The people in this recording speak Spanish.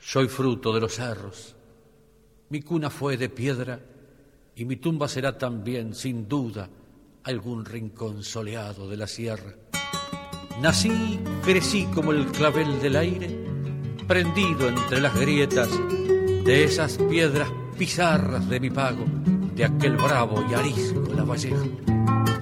Soy fruto de los cerros. Mi cuna fue de piedra y mi tumba será también, sin duda, algún rincón soleado de la sierra. Nací, crecí como el clavel del aire, prendido entre las grietas de esas piedras pizarras de mi pago, de aquel bravo y arisco Lavallejo.